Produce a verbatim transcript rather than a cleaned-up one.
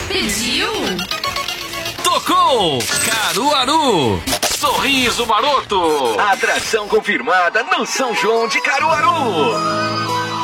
Pediu? Tocou! Caruaru! Sorriso Maroto! Atração confirmada no São João de Caruaru!